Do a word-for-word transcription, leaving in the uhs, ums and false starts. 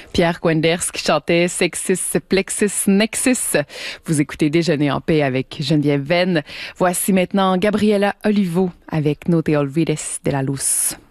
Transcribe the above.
Pierre Quenders qui chantait Sexis Plexis Nexis. Vous écoutez Déjeuner en paix avec Geneviève Venn. Voici maintenant Gabriela Olivo avec No te olvides de la luz.